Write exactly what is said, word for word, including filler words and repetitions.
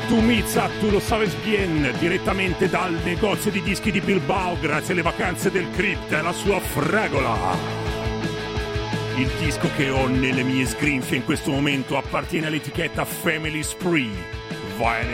Tu Mizza, tu lo sabes bien, direttamente dal negozio di dischi di Bilbao, grazie alle vacanze del Crypt e alla sua fragola. Il disco che ho nelle mie sgrinfie in questo momento appartiene all'etichetta Family Spree. Vai